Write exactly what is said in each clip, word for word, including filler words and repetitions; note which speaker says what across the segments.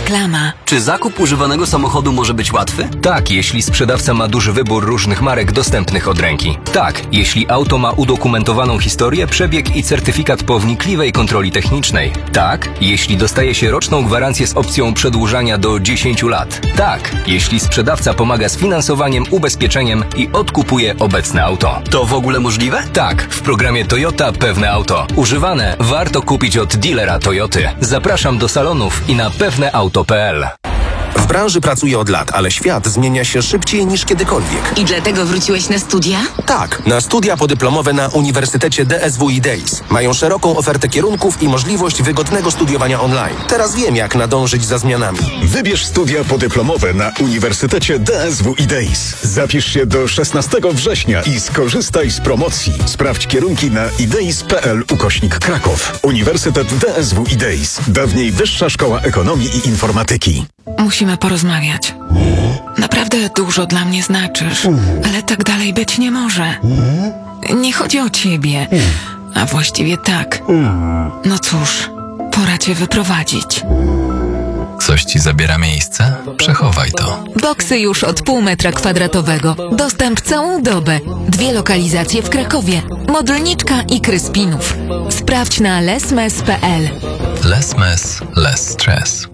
Speaker 1: Reklama.
Speaker 2: Czy zakup używanego samochodu może być łatwy?
Speaker 3: Tak, jeśli sprzedawca ma duży wybór różnych marek dostępnych od ręki. Tak, jeśli auto ma udokumentowaną historię, przebieg i certyfikat po wnikliwej kontroli technicznej. Tak, jeśli dostaje się roczną gwarancję z opcją przedłużania do dziesięciu lat. Tak, jeśli sprzedawca pomaga z finansowaniem, ubezpieczeniem i odkupuje obecne auto.
Speaker 2: To w ogóle możliwe?
Speaker 3: Tak, w programie Toyota Pewne Auto. Używane warto kupić od dealera Toyoty. Zapraszam do salonów i na pewne auto kropka p l.
Speaker 4: W branży pracuję od lat, ale świat zmienia się szybciej niż kiedykolwiek.
Speaker 1: I dlatego wróciłeś na studia?
Speaker 4: Tak, na studia podyplomowe na Uniwersytecie D S W i Days. Mają szeroką ofertę kierunków i możliwość wygodnego studiowania online. Teraz wiem, jak nadążyć za zmianami.
Speaker 5: Wybierz studia podyplomowe na Uniwersytecie D S W i Days. Zapisz się do szesnastego września i skorzystaj z promocji. Sprawdź kierunki na ideis kropka p l ukośnik Kraków. Uniwersytet D S W i Days. Dawniej Wyższa Szkoła Ekonomii i Informatyki.
Speaker 1: Musimy porozmawiać. Naprawdę dużo dla mnie znaczysz, ale tak dalej być nie może. Nie chodzi o ciebie, a właściwie tak. No cóż, pora cię wyprowadzić.
Speaker 6: Coś ci zabiera miejsce? Przechowaj to.
Speaker 1: Boksy już od pół metra kwadratowego. Dostęp całą dobę. Dwie lokalizacje w Krakowie. Modlniczka i Kryspinów. Sprawdź na lesmes kropka p l.
Speaker 6: Less less stress.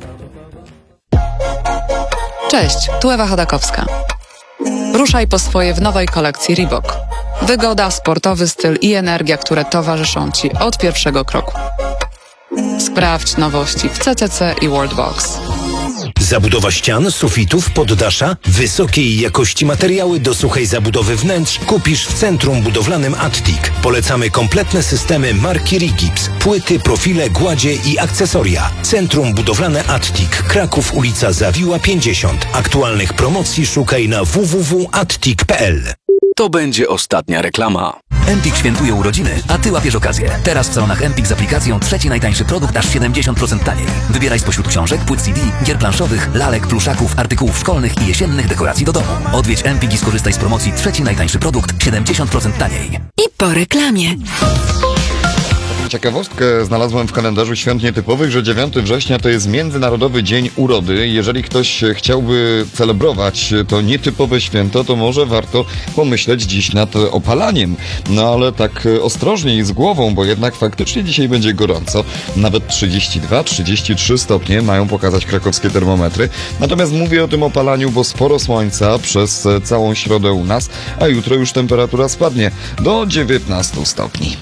Speaker 7: Cześć, tu Ewa Chodakowska. Ruszaj po swoje w nowej kolekcji Reebok. Wygoda, sportowy styl i energia, które towarzyszą Ci od pierwszego kroku. Sprawdź nowości w C C C i Worldbox.
Speaker 8: Zabudowa ścian, sufitów, poddasza, wysokiej jakości materiały do suchej zabudowy wnętrz kupisz w Centrum Budowlanym Attic. Polecamy kompletne systemy marki Rigips, płyty, profile, gładzie i akcesoria. Centrum Budowlane Attic, Kraków, ulica Zawiła pięćdziesiąt. Aktualnych promocji szukaj na w w w kropka attic kropka p l.
Speaker 2: To będzie ostatnia reklama.
Speaker 9: Empik świętuje urodziny, a Ty łapiesz okazję. Teraz w salonach Empik z aplikacją trzeci najtańszy produkt aż siedemdziesiąt procent taniej. Wybieraj spośród książek, płyt C D, gier planszowych, lalek, pluszaków, artykułów szkolnych i jesiennych dekoracji do domu. Odwiedź Empik i skorzystaj z promocji trzeci najtańszy produkt siedemdziesiąt procent taniej.
Speaker 1: I po reklamie.
Speaker 10: Ciekawostkę znalazłem w kalendarzu świąt nietypowych, że dziewiątego września to jest Międzynarodowy Dzień Urody. Jeżeli ktoś chciałby celebrować to nietypowe święto, to może warto pomyśleć dziś nad opalaniem. No ale tak ostrożniej z głową, bo jednak faktycznie dzisiaj będzie gorąco. Nawet trzydzieści dwa trzydzieści trzy stopnie mają pokazać krakowskie termometry. Natomiast mówię o tym opalaniu, bo sporo słońca przez całą środę u nas, a jutro już temperatura spadnie do dziewiętnastu stopni.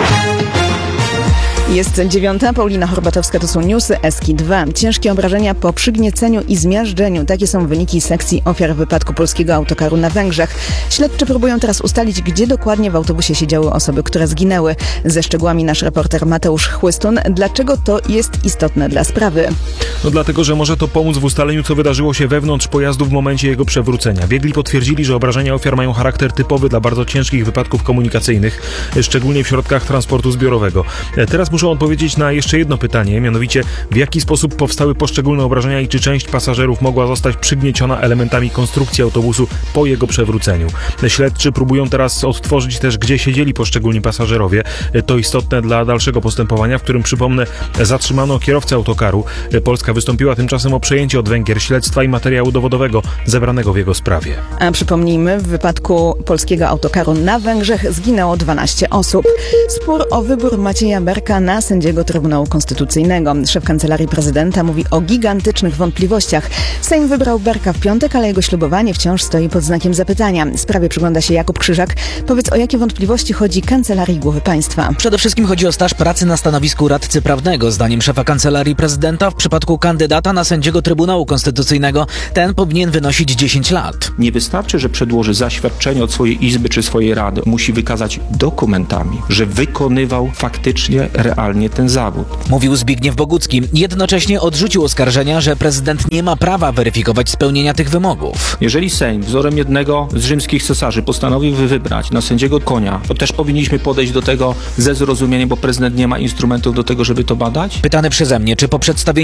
Speaker 11: Jest dziewiąta, Paulina Horbatowska, to są newsy S K I dwa. Ciężkie obrażenia po przygnieceniu i zmiażdżeniu. Takie są wyniki sekcji ofiar wypadku polskiego autokaru na Węgrzech. Śledczy próbują teraz ustalić, gdzie dokładnie w autobusie siedziały osoby, które zginęły. Ze szczegółami nasz reporter Mateusz Chłystun. Dlaczego to jest istotne dla sprawy?
Speaker 12: No dlatego, że może to pomóc w ustaleniu, co wydarzyło się wewnątrz pojazdu w momencie jego przewrócenia. Biegli potwierdzili, że obrażenia ofiar mają charakter typowy dla bardzo ciężkich wypadków komunikacyjnych, szczególnie w środkach transportu zbiorowego. Teraz muszą odpowiedzieć na jeszcze jedno pytanie, mianowicie w jaki sposób powstały poszczególne obrażenia i czy część pasażerów mogła zostać przygnieciona elementami konstrukcji autobusu po jego przewróceniu. Śledczy próbują teraz odtworzyć też, gdzie siedzieli poszczególni pasażerowie. To istotne dla dalszego postępowania, w którym, przypomnę, zatrzymano kierowcę autokaru. Polska wystąpiła tymczasem o przejęcie od Węgier śledztwa i materiału dowodowego zebranego w jego sprawie.
Speaker 11: A przypomnijmy, w wypadku polskiego autokaru na Węgrzech zginęło dwanaście osób. Spór o wybór Macieja Berka na sędziego Trybunału Konstytucyjnego. Szef Kancelarii Prezydenta mówi o gigantycznych wątpliwościach. Sejm wybrał Berka w piątek, ale jego ślubowanie wciąż stoi pod znakiem zapytania. Sprawie przygląda się Jakub Krzyżak. Powiedz, o jakie wątpliwości chodzi Kancelarii Głowy Państwa?
Speaker 13: Przede wszystkim chodzi o staż pracy na stanowisku radcy prawnego. Zdaniem szefa Kancelarii Prezydenta w przypadku kandydata na sędziego Trybunału Konstytucyjnego ten powinien wynosić dziesięć lat.
Speaker 14: Nie wystarczy, że przedłoży zaświadczenie od swojej izby czy swojej rady. Musi wykazać dokumentami, że wykonywał faktycznie, realnie ten zawód.
Speaker 13: Mówił Zbigniew Bogucki. Jednocześnie odrzucił oskarżenia, że prezydent nie ma prawa weryfikować spełnienia tych wymogów.
Speaker 14: Jeżeli Sejm wzorem jednego z rzymskich cesarzy postanowił wybrać na sędziego Konia, to też powinniśmy podejść do tego ze zrozumieniem, bo prezydent nie ma instrumentów do tego, żeby to badać?
Speaker 13: Pytany przeze mnie, czy po przedstawieniu dowodów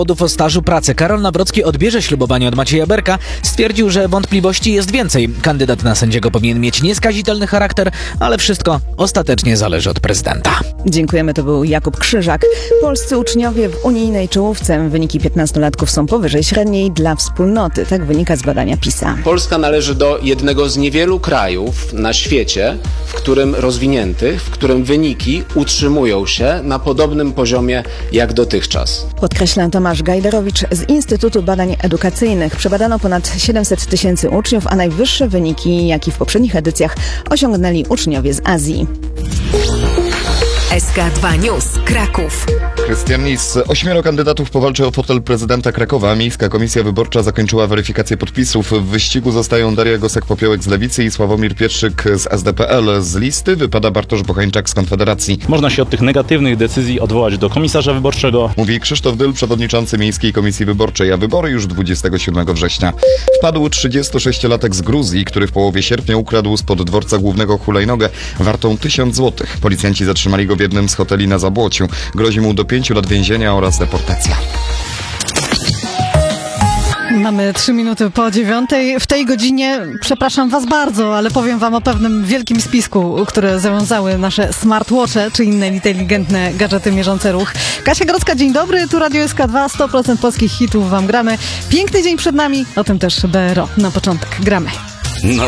Speaker 13: dowodów o stażu pracy. Karol Nawrocki odbierze ślubowanie od Macieja Berka. Stwierdził, że wątpliwości jest więcej. Kandydat na sędziego powinien mieć nieskazitelny charakter, ale wszystko ostatecznie zależy od prezydenta.
Speaker 11: Dziękujemy, to był Jakub Krzyżak. Polscy uczniowie w unijnej czołówce. Wyniki piętnastolatków są powyżej średniej dla wspólnoty. Tak wynika z badania PISA.
Speaker 15: Polska należy do jednego z niewielu krajów na świecie, w którym rozwiniętych, w którym wyniki utrzymują się na podobnym poziomie jak dotychczas.
Speaker 11: Podkreśla Tomasz Gajderowicz z Instytutu Badań Edukacyjnych. Przebadano ponad siedemset tysięcy uczniów, a najwyższe wyniki, jak i w poprzednich edycjach, osiągnęli uczniowie z Azji.
Speaker 16: S K dwa News, Kraków.
Speaker 10: Krystian Lis. Ośmioro kandydatów powalczy o fotel prezydenta Krakowa. Miejska Komisja Wyborcza zakończyła weryfikację podpisów. W wyścigu zostają Daria Gosek-Popiołek z Lewicy i Sławomir Pietrzyk z S D P L. Z listy wypada Bartosz Bochańczak z Konfederacji.
Speaker 17: Można się od tych negatywnych decyzji odwołać do komisarza wyborczego.
Speaker 10: Mówi Krzysztof Dyl, przewodniczący Miejskiej Komisji Wyborczej, a wybory już dwudziestego siódmego września. Wpadł trzydziestosześciolatek z Gruzji, który w połowie sierpnia ukradł spod dworca głównego hulajnogę wartą tysiąc złotych. Policjanci zatrzymali go w jednym z hoteli na Zabłociu. Grozi mu do pięciu lat więzienia oraz deportacja.
Speaker 18: Mamy trzy minuty po dziewiątej. W tej godzinie, przepraszam was bardzo, ale powiem wam o pewnym wielkim spisku, które zawiązały nasze smartwatche, czy inne inteligentne gadżety mierzące ruch. Kasia Grodzka, dzień dobry, tu Radio S K dwa, sto procent polskich hitów wam gramy. Piękny dzień przed nami, o tym też B R O. Na początek gramy.
Speaker 2: No